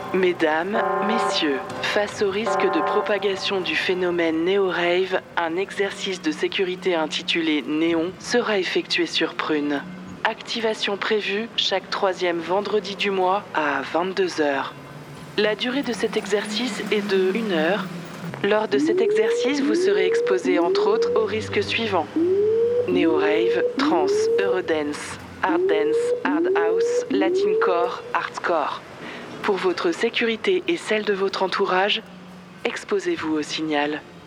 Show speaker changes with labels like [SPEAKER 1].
[SPEAKER 1] Mesdames, messieurs, face au risque de propagation du phénomène Néo-Rave, un exercice de sécurité intitulé Néon sera effectué sur Prune. Activation prévue chaque 3e vendredi du mois à 22h. La durée de cet exercice est de 1 heure. Lors de cet exercice, vous serez exposé entre autres aux risques suivants. Néo-Rave, Trance, Eurodance, Hard Dance, Hard House, Latincore, Hardcore. Pour votre sécurité et celle de votre entourage, exposez-vous au signal.